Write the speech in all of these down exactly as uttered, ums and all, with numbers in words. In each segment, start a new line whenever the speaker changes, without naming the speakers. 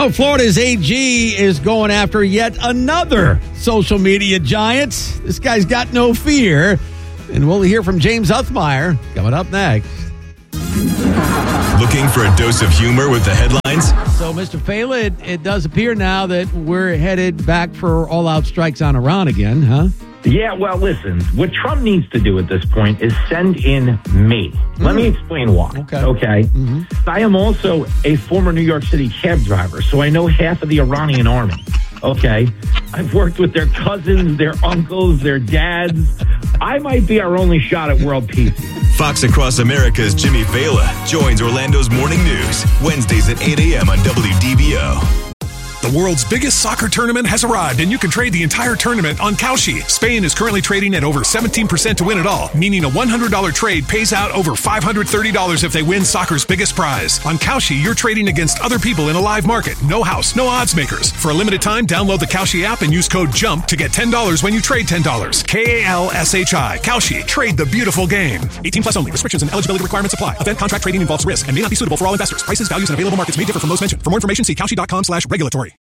Oh, Florida's A G is going after yet another social media giant. This guy's got no fear. And we'll hear from James Uthmeyer coming up next.
Looking for a dose of humor with the headlines?
So, Mister Fela, it, it does appear now that we're headed back for all-out strikes on Iran again, huh?
Yeah, well, listen, what Trump needs to do at this point is send in me. Mm-hmm. Let me explain why. Okay. Okay. Mm-hmm. I am also a former New York City cab driver, so I know half of the Iranian army. Okay. I've worked with their cousins, their uncles, their dads. I might be our only shot at world peace.
Fox Across America's Jimmy Fela joins Orlando's Morning News, Wednesdays at eight a.m. on W D B O.
The world's biggest soccer tournament has arrived, and you can trade the entire tournament on Kalshi. Spain is currently trading at over seventeen percent to win it all, meaning a one hundred dollars trade pays out over five hundred thirty dollars if they win soccer's biggest prize. On Kalshi, you're trading against other people in a live market. No house, no odds makers. For a limited time, download the Kalshi app and use code JUMP to get ten dollars when you trade ten dollars. K A L S H I. Kalshi. Trade the beautiful game. eighteen plus only. Restrictions and eligibility requirements apply. Event contract trading involves risk and may not be suitable for all investors. Prices, values, and available markets may differ from those mentioned. For more information, see kalshi.com slash regulatory.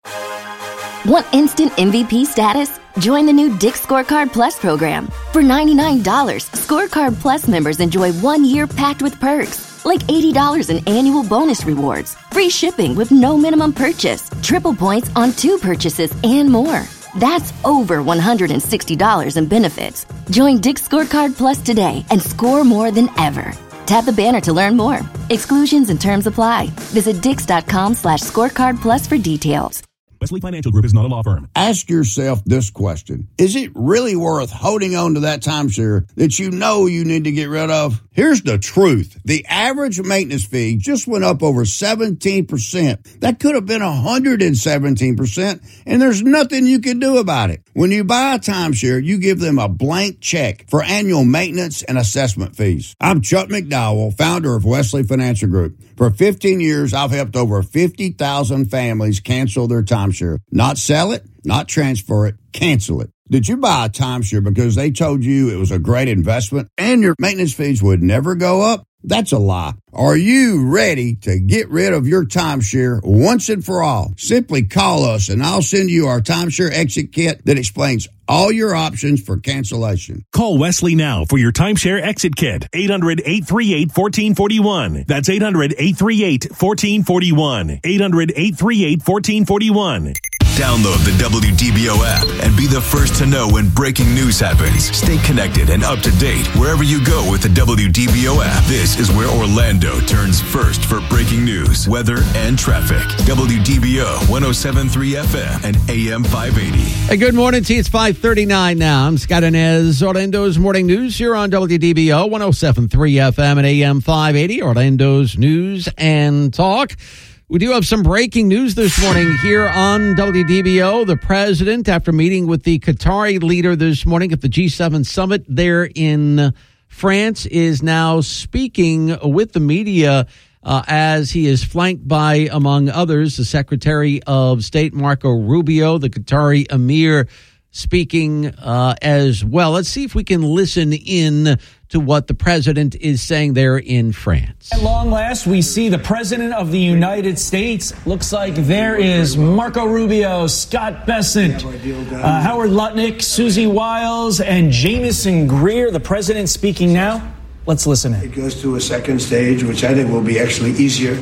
Want instant M V P status? Join the new Dick's Scorecard Plus program. For ninety-nine dollars, Scorecard Plus members enjoy one year packed with perks, like eighty dollars in annual bonus rewards, free shipping with no minimum purchase, triple points on two purchases, and more. That's over one hundred sixty dollars in benefits. Join Dick's Scorecard Plus today and score more than ever. Tap the banner to learn more. Exclusions and terms apply. Visit dix.com slash scorecard plus for details.
Wesley Financial Group is not a law firm.
Ask yourself this question. Is it really worth holding on to that timeshare that you know you need to get rid of? Here's the truth. The average maintenance fee just went up over seventeen percent. That could have been one hundred seventeen percent, and there's nothing you can do about it. When you buy a timeshare, you give them a blank check for annual maintenance and assessment fees. I'm Chuck McDowell, founder of Wesley Financial Group. For fifteen years, I've helped over fifty thousand families cancel their timeshare. Not sell it, not transfer it, cancel it. Did you buy a timeshare because they told you it was a great investment and your maintenance fees would never go up? That's a lie. Are you ready to get rid of your timeshare once and for all? Simply call us and I'll send you our timeshare exit kit that explains all your options for cancellation.
Call Wesley now for your timeshare exit kit. eight hundred, eight three eight, one four four one. That's eight hundred, eight three eight, one four four one. eight hundred, eight three eight, one four four one.
Download the W D B O app and be the first to know when breaking news happens. Stay connected and up to date wherever you go with the W D B O app. This is where Orlando turns first for breaking news, weather, and traffic. W D B O one oh seven point three F M and A M five eighty.
Hey, good morning to you. It's five thirty-nine now. I'm Scott Inez, Orlando's Morning News here on W D B O one oh seven point three F M and A M five eighty, Orlando's News and Talk. We do have some breaking news this morning here on W D B O. The president, after meeting with the Qatari leader this morning at the G seven summit there in France, is now speaking with the media uh, as he is flanked by, among others, the Secretary of State Marco Rubio, the Qatari Emir, speaking uh, as well. Let's see if we can listen in to what the president is saying there in France.
At long last, we see the president of the United States. Looks like there is Marco Rubio, Scott Bessent, uh, Howard Lutnick, Susie Wiles, and Jamieson Greer. The president speaking now. Let's listen in.
It goes to a second stage, which I think will be actually easier.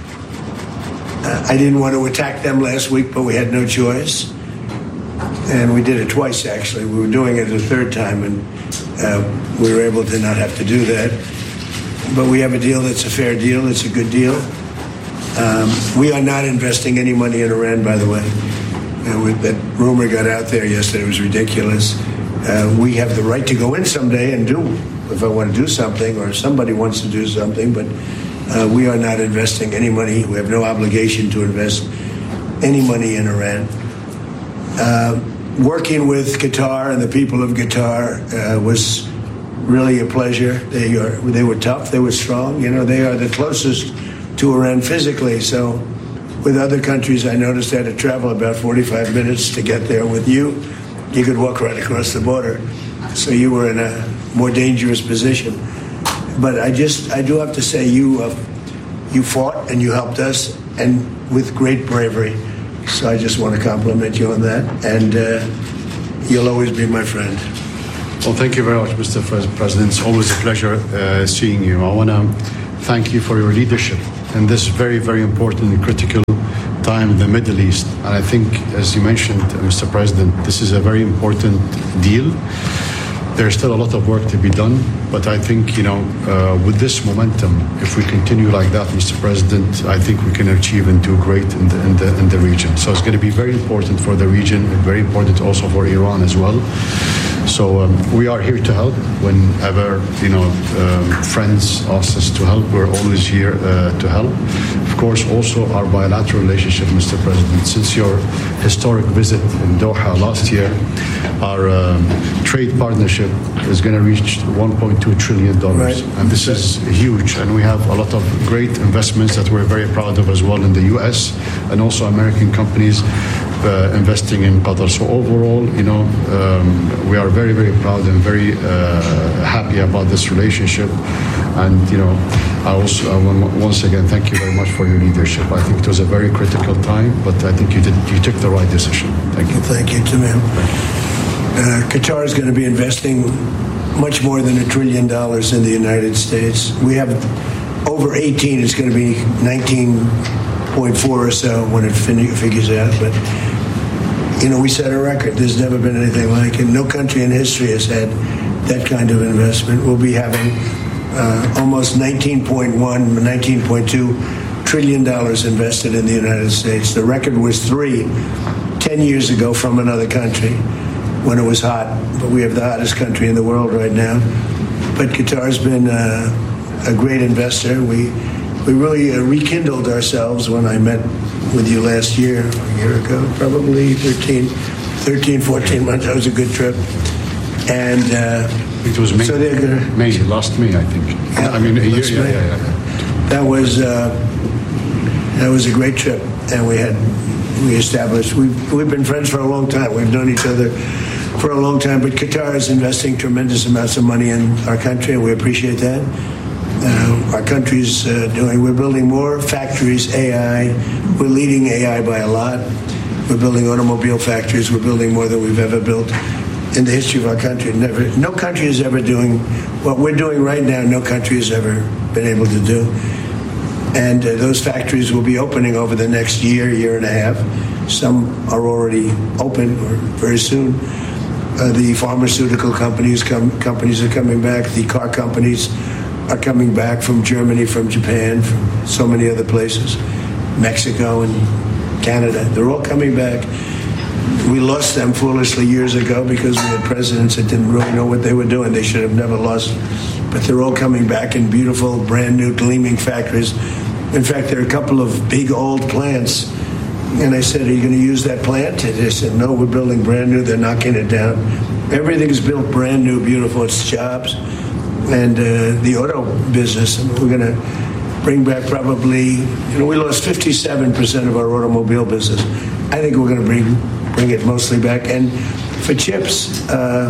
Uh, I didn't want to attack them last week, but we had no choice. And we did it twice, actually. We were doing it a third time, and uh, we were able to not have to do that. But we have a deal that's a fair deal. It's a good deal. Um, we are not investing any money in Iran, by the way. Uh, with that rumor got out there yesterday. It was ridiculous. Uh, we have the right to go in someday and do, if I want to do something, or somebody wants to do something, but uh, we are not investing any money. We have no obligation to invest any money in Iran. Uh, working with Qatar and the people of Qatar uh, was really a pleasure. They are, they were tough. They were strong. You know, they are the closest to Iran physically. So with other countries, I noticed I had to travel about forty-five minutes to get there. With you, you could walk right across the border. So you were in a more dangerous position. But I just, I do have to say, you, uh, you fought and you helped us, and with great bravery. So I just want to compliment you on that. And uh, you'll always be my friend.
Well, thank you very much, Mister President. It's always a pleasure uh, seeing you. I want to thank you for your leadership in this very, very important and critical time in the Middle East. And I think, as you mentioned, Mister President, this is a very important deal. There's still a lot of work to be done, but I think, you know, uh, with this momentum, if we continue like that, Mister President, I think we can achieve and do great in the, in the, in the region. So it's going to be very important for the region and very important also for Iran as well. So um, we are here to help whenever, you know, um, friends ask us to help. We're always here uh, to help. Of course, also our bilateral relationship, Mister President. Since your historic visit in Doha last year, our um, trade partnership is going to reach one point two trillion dollars. Right. And this is huge. And we have a lot of great investments that we're very proud of as well in the U S and also American companies Uh, investing in Qatar. So overall, you know, um, we are very, very proud and very uh, happy about this relationship. And, you know, I also I want once again thank you very much for your leadership. I think it was a very critical time, but I think you did you took the right decision. Thank you.
Thank you, Tamim. Uh, Qatar is going to be investing much more than a trillion dollars in the United States. We have over eighteen. It's going to be nineteen point four or so when it fin- figures out, but. You know, we set a record. There's never been anything like it. No country in history has had that kind of investment. We'll be having uh, almost nineteen point one, nineteen point two trillion dollars invested in the United States. The record was three, ten years ago from another country when it was hot. But we have the hottest country in the world right now. But Qatar's been uh, a great investor. We we really uh, rekindled ourselves when I met with you last year, a year ago, probably thirteen, thirteen, fourteen months. That was a good trip. And uh,
it was May,
so they're gonna,
May, last May, I think.
Yeah,
I mean, a year,
yeah,
yeah, yeah.
That was uh, that was a great trip, and we had we established. We've we've been friends for a long time. We've known each other for a long time. But Qatar is investing tremendous amounts of money in our country, and we appreciate that. Uh, our country's uh, doing, we're building more factories, A I. We're leading A I by a lot. We're building automobile factories. We're building more than we've ever built in the history of our country. Never, no country is ever doing what we're doing right now. No country has ever been able to do. And uh, those factories will be opening over the next year, year and a half. Some are already open or very soon. Uh, the pharmaceutical companies come, companies are coming back. The car companies are coming back from Germany, from Japan, from so many other places, Mexico and Canada. They're all coming back. We lost them foolishly years ago because we had presidents that didn't really know what they were doing. They should have never lost. But they're all coming back in beautiful, brand new, gleaming factories. In fact, there are a couple of big old plants. And I said, are you going to use that plant? And they said, no, we're building brand new. They're knocking it down. Everything's built brand new, beautiful. It's jobs. And uh, the auto business, we're going to bring back probably, you know, we lost fifty-seven percent of our automobile business. I think we're going to bring bring it mostly back. And for chips, uh,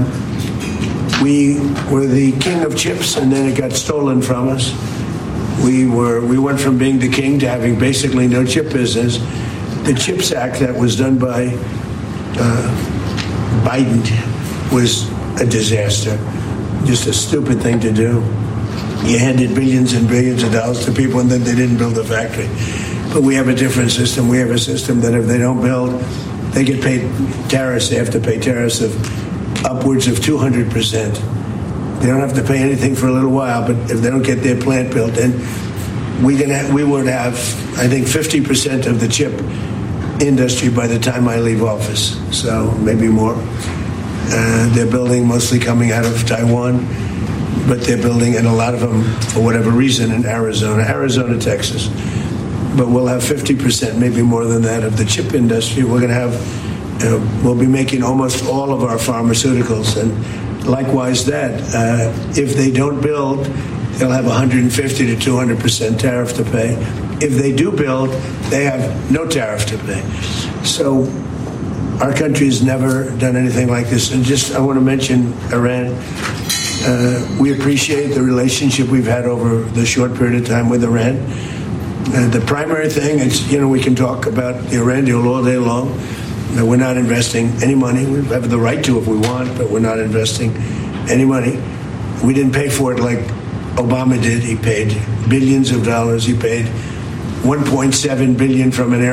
we were the king of chips, and then it got stolen from us. We were we went from being the king to having basically no chip business. The CHIPS Act that was done by uh, Biden was a disaster. Just a stupid thing to do. You handed billions and billions of dollars to people, and then they didn't build a factory. But we have a different system. We have a system that if they don't build, they get paid tariffs. They have to pay tariffs of upwards of two hundred percent. They don't have to pay anything for a little while, but if they don't get their plant built, then we can have, we would have, I think, fifty percent of the chip industry by the time I leave office. So maybe more. Uh, they're building mostly coming out of Taiwan, but they're building, and a lot of them, for whatever reason, in Arizona, Arizona, Texas. But we'll have fifty percent, maybe more than that, of the chip industry. We're going to have, uh, we'll be making almost all of our pharmaceuticals. And likewise that, uh, if they don't build, they'll have one hundred fifty to two hundred percent tariff to pay. If they do build, they have no tariff to pay. So our country has never done anything like this. And just, I want to mention Iran. Uh, we appreciate the relationship we've had over the short period of time with Iran. Uh, the primary thing is, you know, we can talk about Iran deal all day long. Uh, we're not investing any money. We have the right to if we want, but we're not investing any money. We didn't pay for it like Obama did. He paid billions of dollars. He paid one point seven billion dollars from an air